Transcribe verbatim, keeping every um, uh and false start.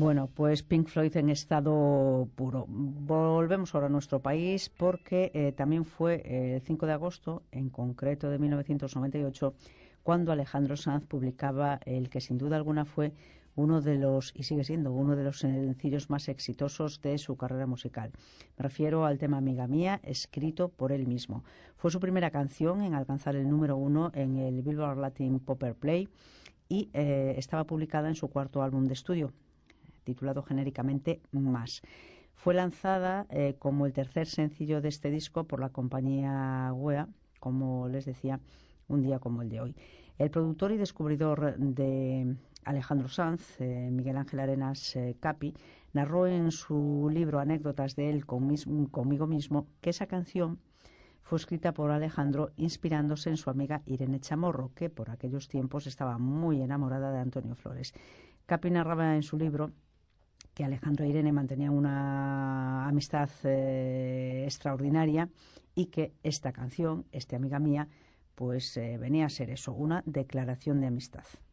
Bueno, pues Pink Floyd en estado puro. Volvemos ahora a nuestro país porque eh, también fue el cinco de agosto, en concreto de mil novecientos noventa y ocho, cuando Alejandro Sanz publicaba el que sin duda alguna fue uno de los, y sigue siendo uno de los sencillos más exitosos de su carrera musical. Me refiero al tema Amiga Mía, escrito por él mismo. Fue su primera canción en alcanzar el número uno en el Billboard Latin Pop Airplay y eh, estaba publicada en su cuarto álbum de estudio, titulado genéricamente Más. Fue lanzada eh, como el tercer sencillo de este disco por la compañía W E A, como les decía, un día como el de hoy. El productor y descubridor de Alejandro Sanz, eh, Miguel Ángel Arenas eh, Capi, narró en su libro Anécdotas de él con mis, conmigo mismo que esa canción fue escrita por Alejandro inspirándose en su amiga Irene Chamorro, que por aquellos tiempos estaba muy enamorada de Antonio Flores. Capi narraba en su libro que Alejandro e Irene mantenían una amistad eh, extraordinaria y que esta canción, este Amiga Mía, pues eh, venía a ser eso, una declaración de amistad.